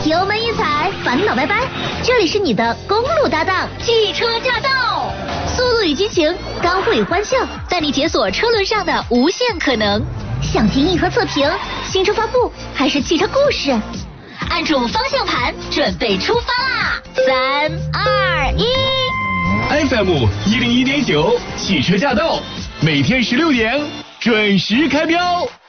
油门一踩，烦恼拜拜。这里是你的公路搭档，汽车驾到，速度与激情，干货与欢笑，带你解锁车轮上的无限可能。想听硬核测评、新车发布，还是汽车故事？按住方向盘，准备出发啦！3、2、1。 FM 101.9，汽车驾到，每天16点准时开标。